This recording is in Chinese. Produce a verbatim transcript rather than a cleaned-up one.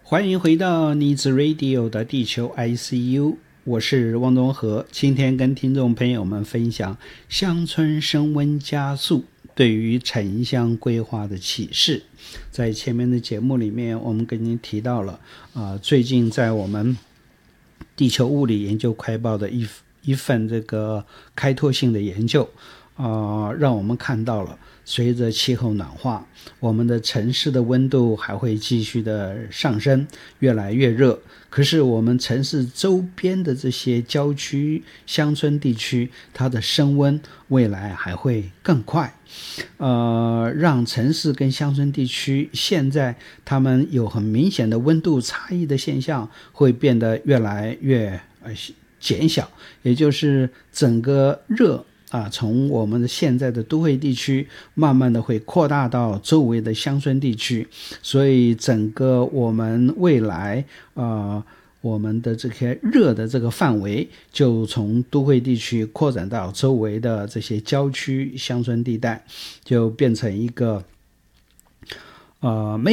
欢迎回到尼子 Radio 的地球 I C U， 我是汪东和。今天跟听众朋友们分享乡村升温加速对于城乡规划的启示。在前面的节目里面，我们跟您提到了、呃、最近在我们地球物理研究快报的一一份这个开拓性的研究，呃，让我们看到了随着气候暖化，我们的城市的温度还会继续的上升，越来越热。可是我们城市周边的这些郊区乡村地区，它的升温未来还会更快，呃，让城市跟乡村地区现在他们有很明显的温度差异的现象会变得越来越呃减小，也就是整个热啊，从我们的现在的都会地区慢慢的会扩大到周围的乡村地区，所以整个我们未来呃我们的这些热的这个范围就从都会地区扩展到周围的这些郊区乡村地带，就变成一个呃没